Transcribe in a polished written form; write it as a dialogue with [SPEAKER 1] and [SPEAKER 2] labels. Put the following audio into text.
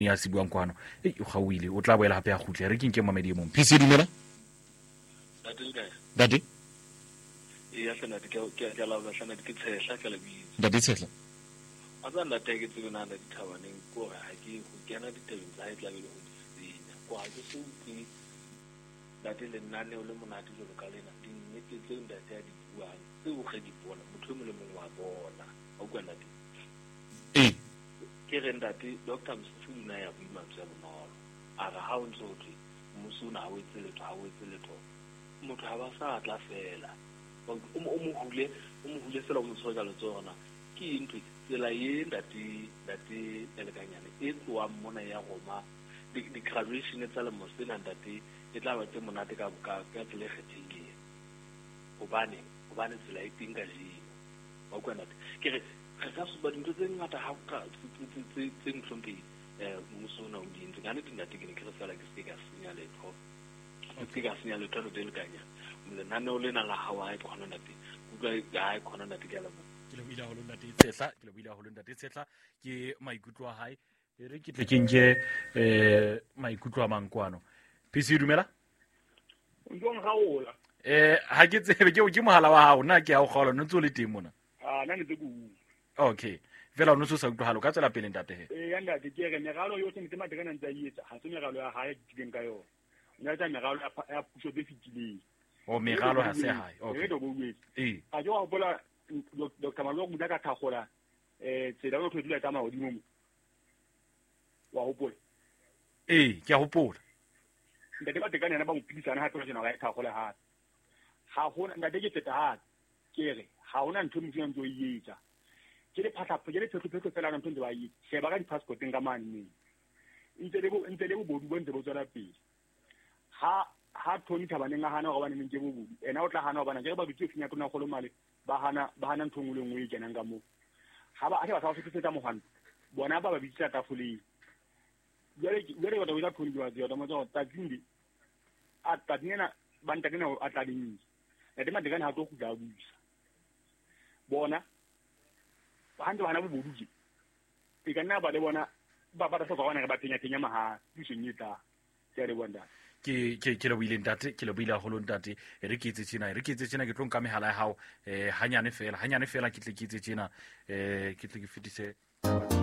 [SPEAKER 1] ya se buang kwano o gauile o tla boela gape ya gutle re ke mamedi mong PC dumela date
[SPEAKER 2] ya sena ke la ba sena ke tshehla ke le bitse
[SPEAKER 1] date tshehla
[SPEAKER 2] a tsa nna teke tsena na dithabaneng ko ga ke go kena ditabeng tsa itla le go tsenya ko ga ke se utlwe date le nane o le monate jalo ka lena dinnete tse ndate ya di buang tse o ge di bona motho mo le mongwe wa bona o kwena di ke re ndate Dr. Msifuna ya buima tsa bonolo a ga ha o ntse o tse mmusuna ha o etse letho ha o etse letho motho ha ba sa tla fela o mo hule fela o mo tsoga le tsona ke intwe tsela ye ndate elekanyane e tloa mona ya goma di graduation tsa le mosena ndate e tla ba tse monate ka tsela e kgethegileng obane tsela e tinga jeno wa kwena ke re ka se ba dintho tse ngata ha ka tse ntlhompe mmusona o di ntse ngane ndate ke ne ke re sala ke se ka senya letho ke ka senya letho le lekanya le nane o le na la hawa e khona ndate utlwa ga e khona ndate ke la mo
[SPEAKER 1] ke le buile holo ndate tsetla ke maikutlo a hae re ke tle ke nke maikutlo a mangkwano PC dumela
[SPEAKER 3] ntong gaola
[SPEAKER 1] ha ke tsebe ke mohala wa hao nna ke a o kgaola no ntse o le teng mona
[SPEAKER 3] nna ne go
[SPEAKER 1] okay vela no sa utlwa halo ka tsela pele ntate
[SPEAKER 3] ya ndate ke re megalo yo tsene tema tekana ntse yetsa ha se megalo ya hae diteng ka yona nya tsa megalo ya puso be fitileng
[SPEAKER 1] o megalo ha se hae
[SPEAKER 3] okay a jo a bola Dr. Malo go ka thagola tsela o tlhodile ka maodimo wa hopola
[SPEAKER 1] ke a hopola
[SPEAKER 3] ndate ba tekana na ba mo pilisana ha tlo tsena ga thagola ha hona ndate ke teta ha ke re ha hona ntho mo tsena ntse o yetsa ke le photho fela ntho ntse ba yi se ba ka di passport nga mane ntse le bodu bo ntse bo tsela pele ha Tony Thabaneng a hana go bana ntse bo bodu ena o tla hana go bana ke ba bitse finya tona go lo male ba hana ntho ngwe le ngwe e kenang ka mo ha ba sa go fetsetsa mohano bona ba bitsa tafoleng jare ba tla Tony ba tsaya mo tsao tatsindi a tadina ba ntagena a tlading e tema dikana ha to go ga buisa bona ba hande bana bo bodu e kana ba le bona ba sa go bana ba tenya maha tshonyeta ke re bonda
[SPEAKER 1] ke le buile ntate ke le buile holo ntate re ke tsena ke tlo nka mehala ya hao hanyane fela ke tle ke tsena ke tle ke fetise